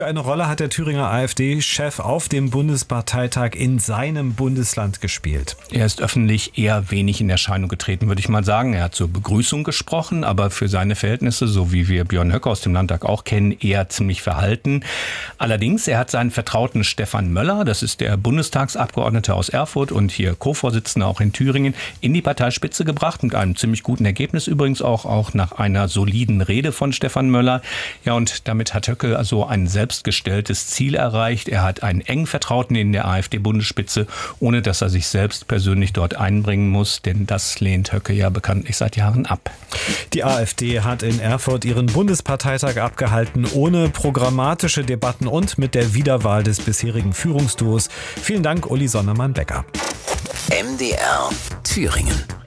Eine Rolle hat der Thüringer AfD-Chef auf dem Bundesparteitag in seinem Bundesland gespielt. Er ist öffentlich eher wenig in Erscheinung getreten, würde ich mal sagen. Er hat zur Begrüßung gesprochen, aber für seine Verhältnisse, so wie wir Björn Höcke aus dem Landtag auch kennen, eher ziemlich verhalten. Allerdings, er hat seinen Vertrauten Stefan Möller, das ist der Bundestagsabgeordnete aus Erfurt und hier Co-Vorsitzender auch in Thüringen, in die Parteispitze gebracht, mit einem ziemlich guten Ergebnis übrigens auch nach einer soliden Rede von Stefan Möller. Ja, und damit hat Höcke also ein selbstgestelltes Ziel erreicht. Er hat einen engen Vertrauten in der AfD-Bundesspitze, ohne dass er sich selbst persönlich dort einbringen muss, denn das lehnt Höcke ja bekanntlich seit Jahren ab. Die AfD hat in Erfurt ihren Bundesparteitag abgehalten, ohne programmatische Debatten und mit der Wiederwahl des bisherigen Führungsduos. Vielen Dank, Uli Sonnemann-Becker. MDR Thüringen.